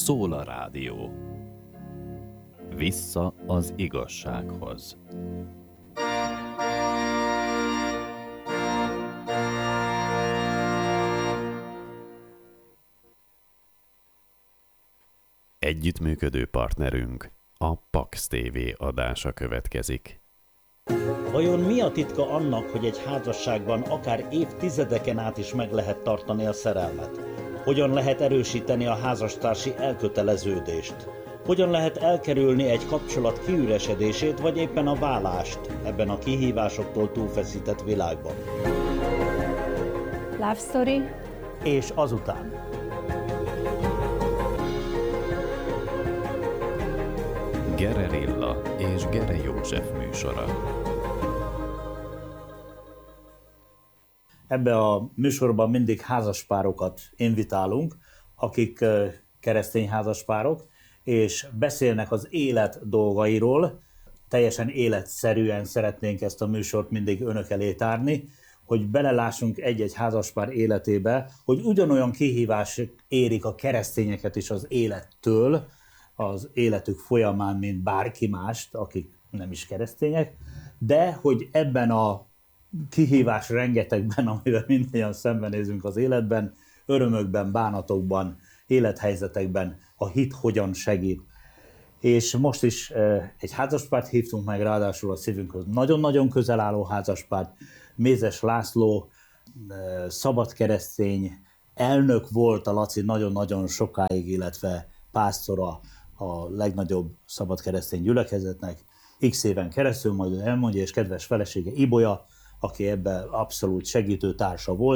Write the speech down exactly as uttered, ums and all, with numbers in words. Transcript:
Szól a rádió. Vissza az igazsághoz. Együttműködő partnerünk a Pax té vé adása következik. Vajon mi a titka annak, hogy egy házasságban akár évtizedeken át is meg lehet tartani a szerelmet? Hogyan lehet erősíteni a házastársi elköteleződést? Hogyan lehet elkerülni egy kapcsolat kiüresedését, vagy éppen a válást ebben a kihívásoktól túlfeszített világban? Love Story És azután. Gererilla és Gere József műsora. Ebbe a műsorban mindig házaspárokat invitálunk, akik keresztény házaspárok, és beszélnek az élet dolgairól. Teljesen életszerűen szeretnénk ezt a műsort mindig önök elé tárni, hogy belelássunk egy-egy házaspár életébe, hogy ugyanolyan kihívás érik a keresztényeket is az élettől, az életük folyamán, mint bárki mást, akik nem is keresztények, de hogy ebben a kihívás rengetegben, amivel mindannyian szembenézünk az életben, örömökben, bánatokban, élethelyzetekben a hit hogyan segít. És most is egy házaspárt hívtunk meg, ráadásul a szívünkhöz nagyon-nagyon közel álló házaspárt, Mézes László, szabadkeresztény elnök volt a Laci nagyon-nagyon sokáig, illetve pásztora a legnagyobb szabadkeresztény gyülekezetnek, x éven keresztül, majd elmondja, és kedves felesége Ibolya, aki ebben abszolút segítő társa volt.